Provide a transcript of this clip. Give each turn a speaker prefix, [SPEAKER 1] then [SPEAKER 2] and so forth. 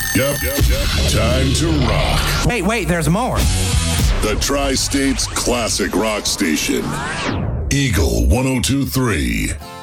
[SPEAKER 1] Yep. Time to rock.
[SPEAKER 2] Wait, there's more.
[SPEAKER 1] The Tri-States Classic Rock Station. Eagle 102.3.